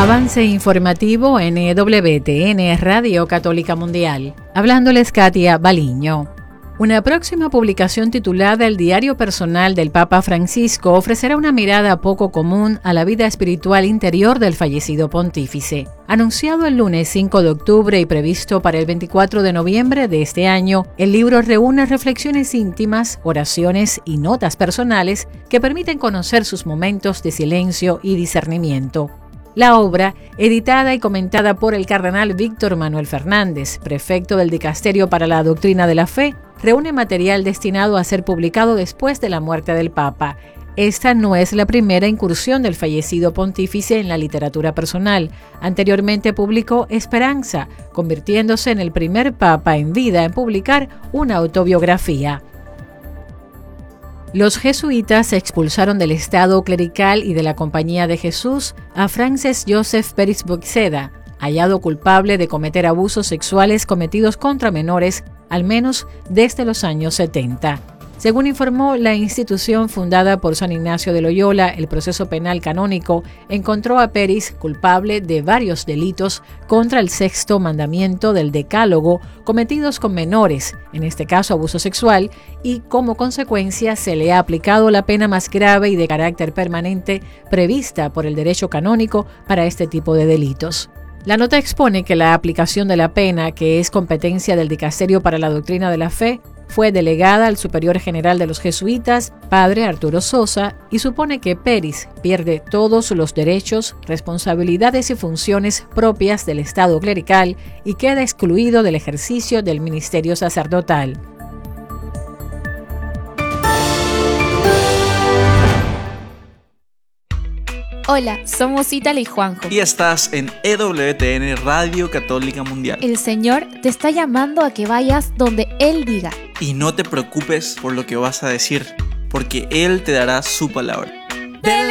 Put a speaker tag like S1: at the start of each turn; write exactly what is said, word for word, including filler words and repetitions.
S1: Avance informativo en E W T N Radio Católica Mundial. Hablándoles Katia Baliño. Una próxima publicación titulada El Diario Personal del Papa Francisco ofrecerá una mirada poco común a la vida espiritual interior del fallecido pontífice. Anunciado el lunes cinco de octubre y previsto para el veinticuatro de noviembre de este año, el libro reúne reflexiones íntimas, oraciones y notas personales que permiten conocer sus momentos de silencio y discernimiento. La obra, editada y comentada por el cardenal Víctor Manuel Fernández, prefecto del Dicasterio para la Doctrina de la Fe, reúne material destinado a ser publicado después de la muerte del Papa. Esta no es la primera incursión del fallecido pontífice en la literatura personal. Anteriormente publicó Esperanza, convirtiéndose en el primer Papa en vida en publicar una autobiografía. Los jesuitas expulsaron del Estado clerical y de la Compañía de Jesús a Frances Joseph Peris Boixeda, hallado culpable de cometer abusos sexuales cometidos contra menores al menos desde los años setenta. Según informó la institución fundada por San Ignacio de Loyola, el proceso penal canónico encontró a Peris culpable de varios delitos contra el sexto mandamiento del Decálogo cometidos con menores, en este caso abuso sexual, y como consecuencia se le ha aplicado la pena más grave y de carácter permanente prevista por el derecho canónico para este tipo de delitos. La nota expone que la aplicación de la pena, que es competencia del Dicasterio para la Doctrina de la Fe, fue delegada al superior general de los jesuitas, padre Arturo Sosa, y supone que Peris pierde todos los derechos, responsabilidades y funciones propias del Estado clerical y queda excluido del ejercicio del ministerio sacerdotal.
S2: Hola, somos Ítala y Juanjo.
S3: Y estás en E W T N Radio Católica Mundial.
S2: El Señor te está llamando a que vayas donde Él diga.
S3: Y no te preocupes por lo que vas a decir, porque Él te dará su palabra.